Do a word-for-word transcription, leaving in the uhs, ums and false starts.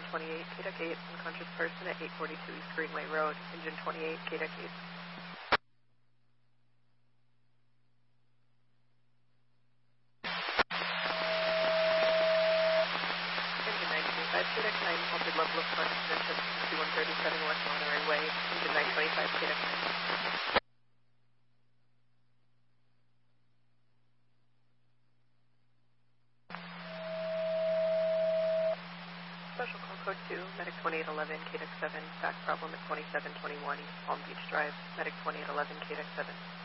twenty-eight, K D E C eight, unconscious person at eight forty-two East Greenway Road, engine twenty-eight, K D E C eight. Engine nine twenty-five, K D E C nine, altered level of consciousness at sixty-one thirty-seven West Monterey Way, engine nine twenty-five, K D E C nine. Special call code two, medic twenty-eight eleven, K D E C seven, back problem at twenty-seven twenty-one East Palm Beach Drive, medic twenty-eight eleven, K D E C seven.